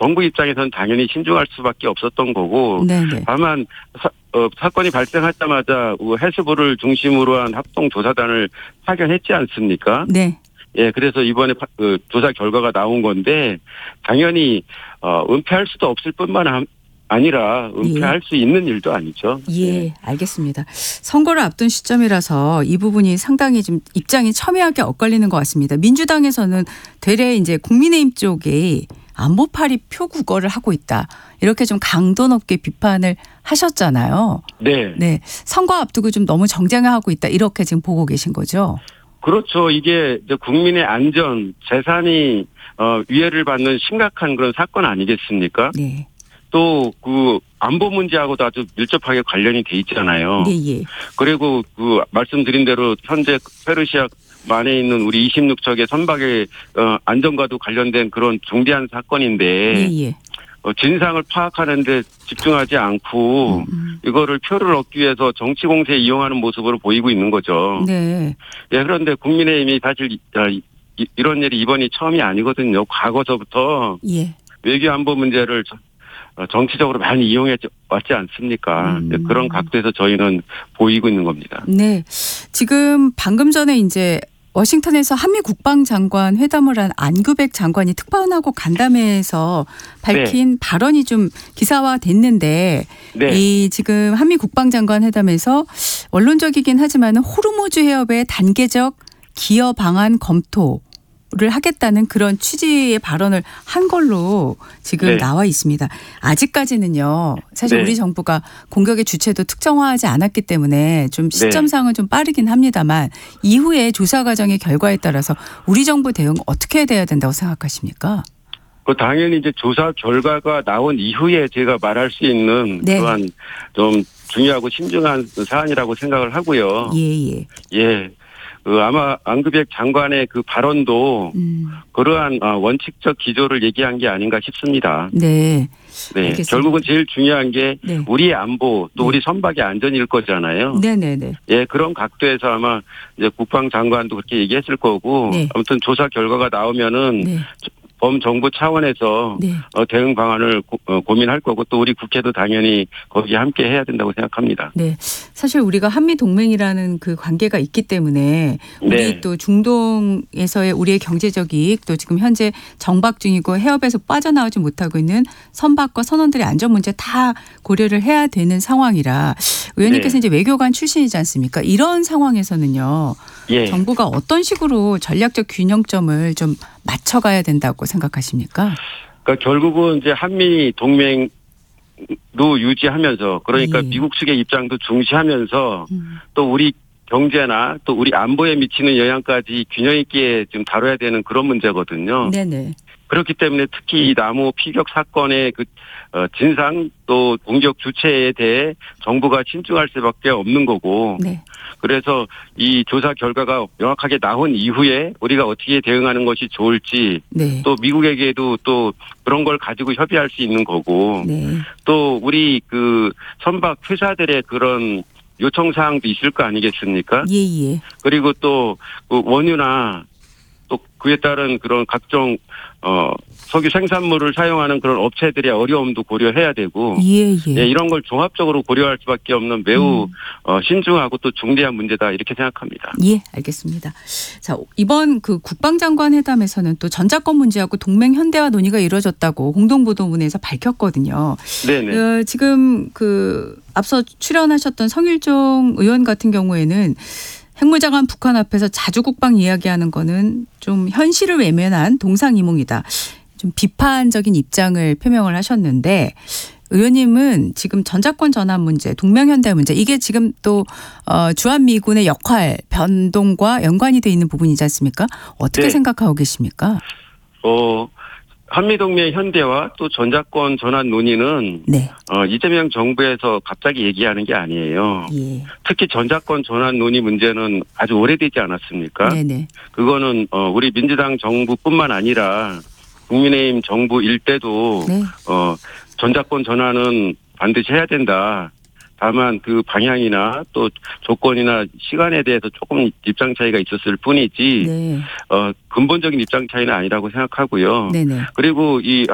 정부 입장에서는 당연히 신중할 수밖에 없었던 거고 네네. 다만 사건이 발생하자마자 해수부를 중심으로 한 합동조사단을 파견했지 않습니까? 네. 예, 그래서 이번에 조사 결과가 나온 건데 당연히 은폐할 수도 없을 뿐만 아니라 은폐할 수 있는 일도 아니죠. 예, 알겠습니다. 선거를 앞둔 시점이라서 이 부분이 상당히 좀 입장이 첨예하게 엇갈리는 것 같습니다. 민주당에서는 되레 이제 국민의힘 쪽에 안보파리 표구걸을 하고 있다. 이렇게 좀 강도 높게 비판을 하셨잖아요. 네. 네. 선거 앞두고 좀 너무 정쟁하고 있다. 이렇게 지금 보고 계신 거죠. 그렇죠. 이게 이제 국민의 안전, 재산이 위해를 받는 심각한 그런 사건 아니겠습니까? 네. 또 그 안보 문제하고도 아주 밀접하게 관련이 돼 있잖아요. 예. 그리고 그 말씀드린 대로 현재 페르시아 만에 있는 우리 26척의 선박의 안전과도 관련된 그런 중대한 사건인데 예. 진상을 파악하는 데 집중하지 않고 이거를 표를 얻기 위해서 정치 공세에 이용하는 모습으로 보이고 있는 거죠. 네. 예, 그런데 국민의힘이 사실 이런 일이 이번이 처음이 아니거든요. 과거서부터 예. 외교 안보 문제를 정치적으로 많이 이용해 왔지 않습니까? 그런 각도에서 저희는 보이고 있는 겁니다. 네. 지금 방금 전에 이제 워싱턴에서 한미 국방장관 회담을 한 안규백 장관이 특파원하고 간담회에서 밝힌 발언이 좀 기사화됐는데 이 지금 한미 국방장관 회담에서 원론적이긴 하지만 호르무즈 해협의 단계적 기여 방안 검토를 하겠다는 그런 취지의 발언을 한 걸로 지금 나와 있습니다. 아직까지는요. 사실 우리 정부가 공격의 주체도 특정화하지 않았기 때문에 좀 시점상은 좀 빠르긴 합니다만 이후에 조사 과정의 결과에 따라서 우리 정부 대응 어떻게 돼야 된다고 생각하십니까? 당연히 이제 조사 결과가 나온 이후에 제가 말할 수 있는 그러한 좀 중요하고 신중한 사안이라고 생각을 하고요. 예. 아마 안규백 장관의 그 발언도 그러한 원칙적 기조를 얘기한 게 아닌가 싶습니다. 네. 결국은 제일 중요한 게 우리의 안보 또 우리 선박의 안전일 거잖아요. 네네네. 예, 그런 각도에서 아마 이제 국방장관도 그렇게 얘기했을 거고 아무튼 조사 결과가 나오면은 범정부 차원에서 대응 방안을 고민할 거고 또 우리 국회도 당연히 거기에 함께 해야 된다고 생각합니다. 네. 사실 우리가 한미 동맹이라는 그 관계가 있기 때문에 우리 또 중동에서의 우리의 경제적 이익 또 지금 현재 정박 중이고 해협에서 빠져나오지 못하고 있는 선박과 선원들의 안전 문제 다 고려를 해야 되는 상황이라 의원님께서 이제 외교관 출신이지 않습니까? 이런 상황에서는요. 정부가 어떤 식으로 전략적 균형점을 좀 맞춰가야 된다고 생각하십니까? 그러니까 결국은 이제 한미 동맹도 유지하면서 그러니까 미국 측의 입장도 중시하면서 또 우리 경제나 또 우리 안보에 미치는 영향까지 균형 있게 좀 다뤄야 되는 그런 문제거든요. 네네. 그렇기 때문에 특히 이 나무 피격 사건의 그 진상 또 공격 주체에 대해 정부가 신중할 수밖에 없는 거고. 그래서 이 조사 결과가 명확하게 나온 이후에 우리가 어떻게 대응하는 것이 좋을지 또 미국에게도 또 그런 걸 가지고 협의할 수 있는 거고 또 우리 그 선박 회사들의 그런 요청 사항도 있을 거 아니겠습니까? 그리고 또 그 원유나 또 그에 따른 그런 각종 석유 생산물을 사용하는 그런 업체들의 어려움도 고려해야 되고 이런 걸 종합적으로 고려할 수밖에 없는 매우 신중하고 또 중대한 문제다 이렇게 생각합니다. 예, 알겠습니다. 자, 이번 그 국방장관 회담에서는 또 전작권 문제하고 동맹 현대화 논의가 이루어졌다고 공동보도문에서 밝혔거든요. 지금 그 앞서 출연하셨던 성일종 의원 같은 경우에는 핵무장한 북한 앞에서 자주국방 이야기하는 거는 좀 현실을 외면한 동상이몽이다. 좀 비판적인 입장을 표명을 하셨는데 의원님은 지금 전작권 전환 문제, 동맹현대 문제 이게 지금 또 주한미군의 역할 변동과 연관이 돼 있는 부분이지 않습니까? 어떻게 생각하고 계십니까? 한미동맹 현대화 또 전작권 전환 논의는 이재명 정부에서 갑자기 얘기하는 게 아니에요. 특히 전작권 전환 논의 문제는 아주 오래되지 않았습니까? 그거는 우리 민주당 정부뿐만 아니라 국민의힘 정부 일때도 전작권 전환은 반드시 해야 된다. 다만 그 방향이나 또 조건이나 시간에 대해서 조금 입장 차이가 있었을 뿐이지 근본적인 입장 차이는 아니라고 생각하고요. 그리고 이